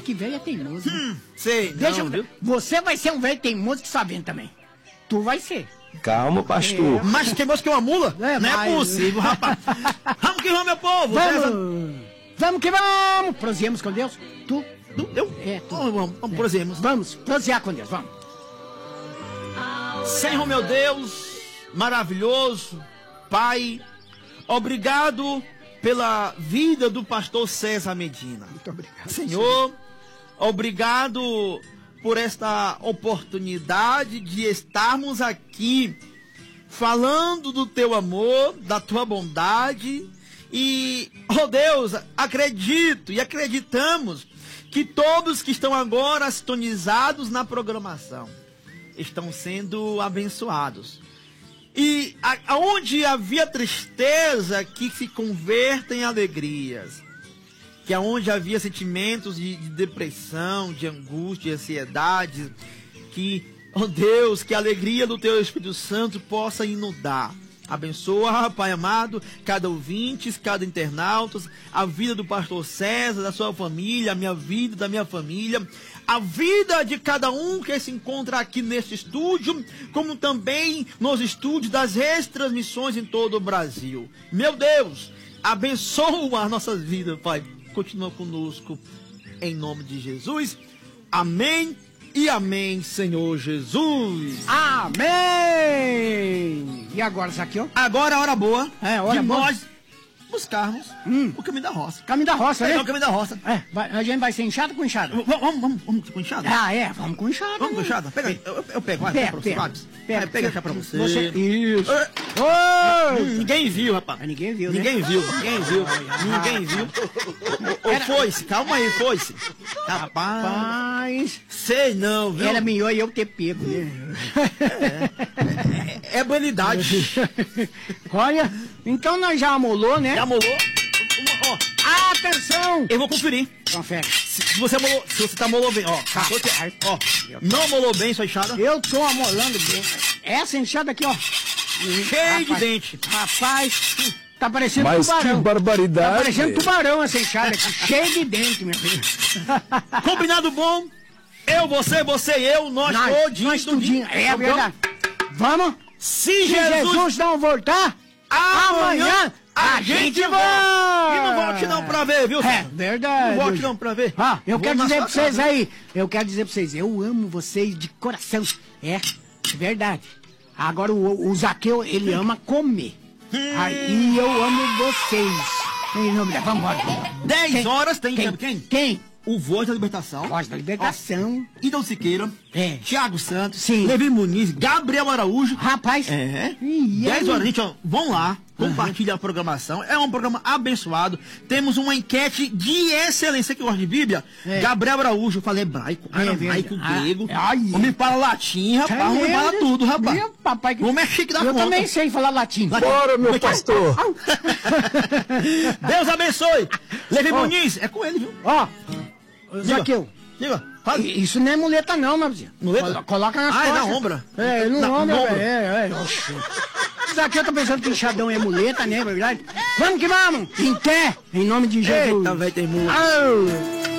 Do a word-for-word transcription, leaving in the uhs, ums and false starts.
que velho é teimoso. Hum, sei, Deixa não, eu... viu? Você vai ser um velho teimoso que só vem também. Tu vai ser. Calma, pastor. É. Mais teimoso que uma mula? É, não mas- é possível, rapaz. Vamos que vamos, meu povo. César- Vamos! Vamos que vamos! Prosseguimos com Deus. Tu? Eu? É, tu. Vamos, vamos, vamos, É. prosseguimos. Vamos, prosear com Deus, vamos. Senhor meu Deus, maravilhoso, Pai, obrigado pela vida do pastor César Medina. Muito obrigado. Senhor, obrigado por esta oportunidade de estarmos aqui falando do teu amor, da tua bondade e, oh Deus, acredito e acreditamos que todos que estão agora sintonizados na programação estão sendo abençoados. E a- aonde havia tristeza, que se converta em alegrias. Que aonde havia sentimentos de, de depressão, de angústia, de ansiedade, que, oh Deus, que a alegria do Teu Espírito Santo possa inundar. Abençoa, Pai amado, cada ouvinte, cada internauta, a vida do pastor César, da sua família, a minha vida, da minha família, a vida de cada um que se encontra aqui neste estúdio, como também nos estúdios das retransmissões em todo o Brasil. Meu Deus, abençoa as nossas vidas, Pai. Continua conosco, em nome de Jesus. Amém e amém, Senhor Jesus. Amém! E agora, Zaqueu? Agora é a hora boa É, hora de boa. nós buscarmos Hum. o caminho da roça. Caminho da roça, É né? o caminho da roça. É, vai- a gente vai ser inchado com inchada? V- Vamos, vamos, vamos com enxada? Ah, é, vamos com inchada. Vamos com né? enxada? Pega, eu, eu- eu pego, vai, Pega, pega pra você, pega. lápis. Pega, Vai, pega a chá pra você. Você- Isso. É. Oi! Hum, ninguém viu, rapaz. Ah, ninguém viu, né? Ninguém viu, ninguém viu, ninguém viu. Ô, Era- foi-se, calma aí, foi-se. Rapaz, Rapaz, sei não, viu? era melhor eu ter pego, né? É banidade. Olha, então nós já amolou, né? Já molou? Ó, Atenção! eu vou conferir. Confere. Se você molou, se você tá molou bem, ó. passou que- Ó, não molou bem sua enxada? Eu tô amolando bem. Essa enxada aqui, ó. Cheio de Rapaz, dente. Rapaz, tá parecendo Mas tubarão. que barbaridade. Tá parecendo tubarão essa enxada aqui, cheio de dente, meu filho. Combinado bom? Eu, você, você e eu, nós, Nós, todinhos, nós tudinho. É Tá bom? verdade. Vamos? Se Se Jesus, Jesus não voltar, amanhã a gente volta. vai. E não volte não pra ver, viu? É César? verdade. Não volte não pra ver. Ah, eu Vou quero na dizer sua pra vocês casa. aí, eu quero dizer pra vocês, eu amo vocês de coração. É, verdade. Agora o, o Zaqueu, ele ama comer. Aí eu amo vocês. Em nome da... Vamos embora. dez Quem? horas tem, Quem? sabe quem? Quem? O Voz da Libertação. Voz da Libertação. Idon Siqueira. É. Thiago Santos. Sim. Levi Muniz. Gabriel Araújo. Rapaz. É. Ih, dez aí? horas, gente, ó. Vão lá. Compartilha a programação. É um programa abençoado. Temos uma enquete de excelência que gosta de Bíblia. É. Gabriel Araújo, fala hebraico, É aramaico, verdade. grego. Ah, ai. Homem fala latim, rapaz. É Homem fala mesmo? tudo, rapaz. Meu papai, que... Homem é chique da Eu conta. também sei falar latim. Latim. Bora, meu pastor. Deus abençoe. Levi Ó. Muniz, é com ele, viu? Ó, Diga. Zaqueu. Diga. Fala. I- Isso não é muleta não, meu vizinho. Muleta? Colo- Coloca nas Ah, é costas. na ombra? É, no Na- ombro, no ombro. é, é. Oxi. Isso aqui eu tô pensando que enxadão é muleta, né, é verdade? Vamos que vamos! Em pé, em nome de Jesus. Eita, velho, tem muito. Au.